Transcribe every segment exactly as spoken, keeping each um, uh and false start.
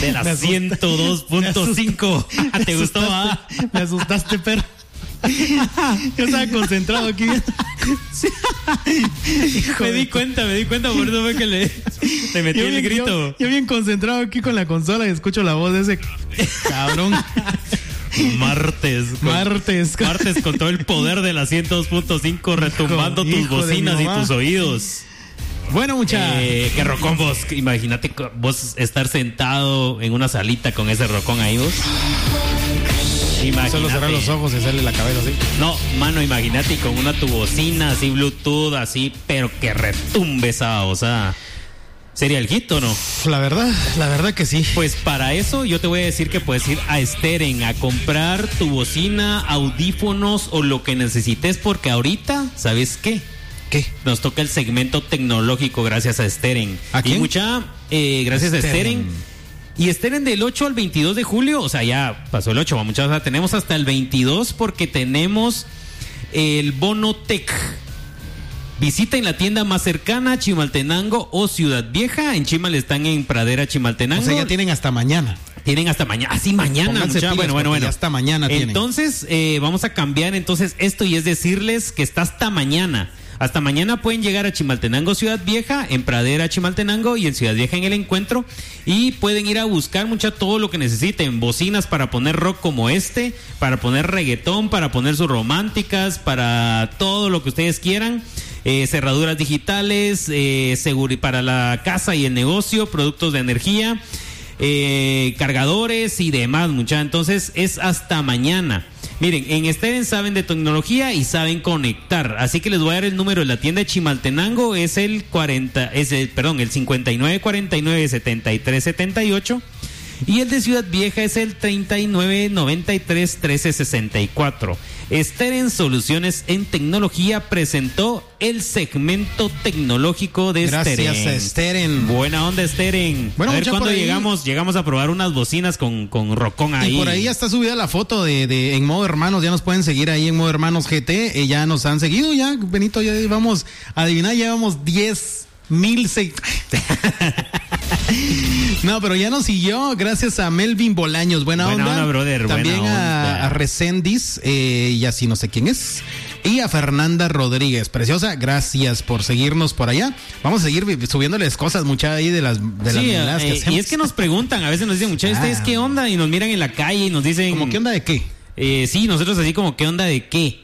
de la ciento dos punto cinco. ¿Te gustó? ¿Ah? Me asustaste, perro. Yo estaba concentrado aquí. Me di cuenta, me di cuenta, por eso fue que le, le metí yo el bien, grito. Yo, yo bien concentrado aquí con la consola y escucho la voz de ese cabrón. Martes. Con, martes. Con... Martes con todo el poder de la ciento dos punto cinco retumbando hijo, tus hijo bocinas y tus oídos. Bueno, muchachos. Eh, que rocón vos, imagínate vos estar sentado en una salita con ese rocón ahí vos. Imagínate. Solo cerrar los ojos y hacerle la cabeza así. No, mano, imagínate con una tu bocina así, Bluetooth, así, pero que retumbe esa, o sea, ¿sería el hit o no? La verdad, la verdad que sí. Pues para eso yo te voy a decir que puedes ir a Steren a comprar tu bocina, audífonos o lo que necesites, porque ahorita, ¿sabes qué? ¿Qué? Nos toca el segmento tecnológico gracias a Steren. ¿A quién? Y mucha, eh, gracias Steren. a Steren. Y Steren del ocho al veintidós de julio, o sea, ya pasó el ocho, muchachos, o sea, tenemos hasta el veintidós porque tenemos el bono Tech. Visita en la tienda más cercana, Chimaltenango o Ciudad Vieja. En Chimal están en Pradera, Chimaltenango. O sea, ya tienen hasta mañana. Tienen hasta mañana. Así ah, mañana, mucha, bueno, bueno, bueno. Hasta mañana tienen. Entonces, eh, vamos a cambiar entonces esto y es decirles que está hasta mañana. Hasta mañana pueden llegar a Chimaltenango, Ciudad Vieja, en Pradera, Chimaltenango y en Ciudad Vieja en El Encuentro. Y pueden ir a buscar mucha todo lo que necesiten. Bocinas para poner rock como este, para poner reggaetón, para poner sus románticas, para todo lo que ustedes quieran. Eh, cerraduras digitales, eh, seguri- para la casa y el negocio, productos de energía, eh, cargadores y demás, mucha. Entonces es hasta mañana. Miren, en Steren saben de tecnología y saben conectar, así que les voy a dar el número de la tienda de Chimaltenango, es el cuarenta, es el, perdón, el cincuenta y nueve cuarenta y nueve setenta y tres setenta y ocho y el de Ciudad Vieja es el treinta y nueve noventa y tres trece sesenta y cuatro. Steren Soluciones en Tecnología presentó el segmento tecnológico de Steren. Gracias a Steren. Buena onda, Steren. Bueno, a ver cuándo ahí... llegamos, llegamos a probar unas bocinas con, con rocón ahí. Y por ahí ya está subida la foto de, de en Modo Hermanos, ya nos pueden seguir ahí en Modo Hermanos G T, eh, ya nos han seguido, ya, Benito, ya vamos a adivinar, ya llevamos diez mil seis. No, pero ya nos siguió gracias a Melvin Bolaños, buena, buena onda. onda, brother. También buena a, onda. a Recendis, eh, y así no sé quién es. Y a Fernanda Rodríguez, preciosa, gracias por seguirnos por allá. Vamos a seguir subiéndoles cosas mucha ahí de las de sí, las eh, que hacemos. Y es que nos preguntan, a veces nos dicen, muchachos, ¿ustedes qué onda? Y nos miran en la calle y nos dicen... ¿Cómo qué onda de qué? Eh, sí, nosotros así como, ¿qué onda de qué?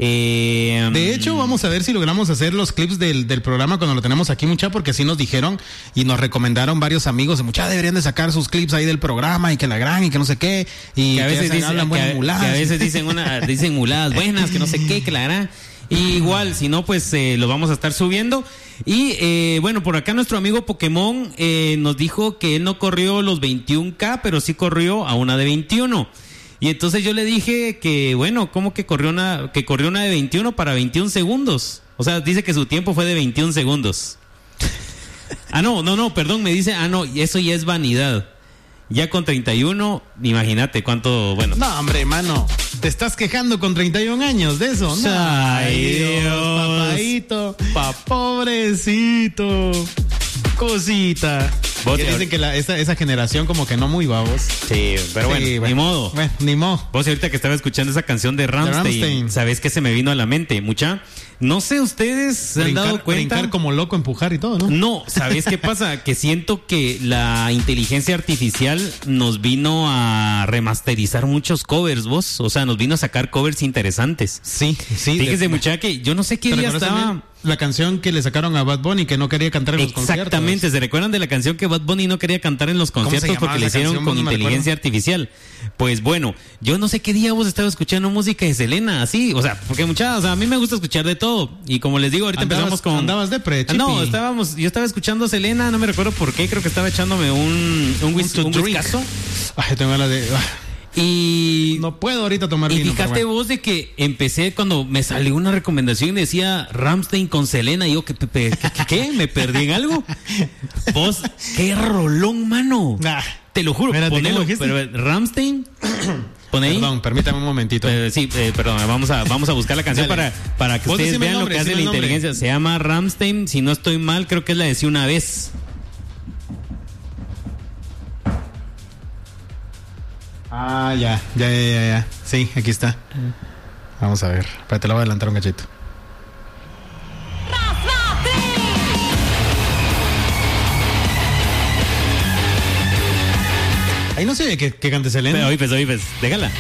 Eh, de hecho, vamos a ver si logramos hacer los clips del, del programa cuando lo tenemos aquí, mucha, porque sí nos dijeron y nos recomendaron varios amigos de mucha, deberían de sacar sus clips ahí del programa y que la gran y que no sé qué, y que a veces, que dicen, hablan buenas que, muladas. Que a veces dicen una, dicen muladas buenas, que no sé qué, que la gran. Y igual, si no, pues eh, lo vamos a estar subiendo. Y eh, bueno, por acá nuestro amigo Pokémon eh, nos dijo que él no corrió los veintiún K, pero sí corrió a una de veintiuno. Y entonces yo le dije que, bueno, ¿cómo que corrió una, que corrió una de veintiuno para veintiún segundos? O sea, dice que su tiempo fue de veintiún segundos. Ah, no, no, no, perdón, me dice, ah, no, eso ya es vanidad. Ya con treinta y uno, imagínate cuánto, bueno. No, hombre, mano, te estás quejando con treinta y un años de eso, ¿no? Ay, Dios, papadito, pa pobrecito, cosita. Que dicen que la, esa, esa generación como que no muy babos. Sí, pero bueno, sí, bueno, ni modo. Bueno, ni modo. Vos ahorita que estaba escuchando esa canción de Rammstein, de Rammstein. ¿Sabés qué se me vino a la mente? Mucha, no sé, ustedes se han dado cuenta. Brincar como loco, empujar y todo, ¿no? No, ¿sabés qué pasa? Que siento que la inteligencia artificial nos vino a remasterizar muchos covers, vos. O sea, nos vino a sacar covers interesantes. Sí, sí. Fíjese, mucha, que yo no sé qué día estaba... La canción que le sacaron a Bad Bunny que no quería cantar en los conciertos. Exactamente, ¿se recuerdan de la canción que Bad Bunny no quería cantar en los conciertos porque le hicieron canción? con no inteligencia artificial? Pues bueno, yo no sé qué día vos estabas escuchando música de Selena, así, o sea, porque muchachos, o sea, a mí me gusta escuchar de todo y como les digo, ahorita andabas, empezamos con... ¿Andabas de pre, Chipi? No, estábamos, yo estaba escuchando a Selena, no me recuerdo por qué, creo que estaba echándome un un, whis, un whiskazo. Ay, tengo la de... Y no puedo ahorita tomar y vino. Y fíjate bueno. vos de que empecé cuando me salió una recomendación y decía Rammstein con Selena y yo que ¿qué, qué, qué? ¿Me perdí en algo? Vos, qué rolón, mano. Nah, te lo juro. Espérate, ponelo, pero Rammstein. Pon ahí. Perdón, permítame un momentito. Eh, sí, eh, perdón, vamos a vamos a buscar la canción para para que ustedes vean nombre, lo que hace la inteligencia. Se llama Rammstein, si no estoy mal, creo que es la de Sí una vez. Ah, ya, ya, ya, ya, ya. Sí, aquí está. Vamos a ver. Espérate, lo voy a adelantar un cachito. Ahí no se ve que, que cante Selena. Oí, pues, oí, pues, déjala.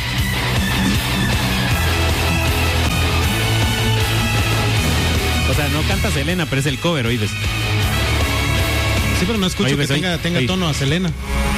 O sea, no canta Selena, pero es el cover, oí, pues. Sí, pero no escucho oí, que pues, tenga, oí, tenga oí. tono a Selena.